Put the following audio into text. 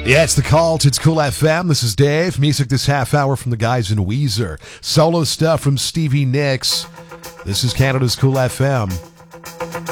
Yeah, it's the Cult. It's Cool FM. This is Dave. Music this half hour from the guys in Weezer. Solo stuff from Stevie Nicks. This is Canada's Cool FM.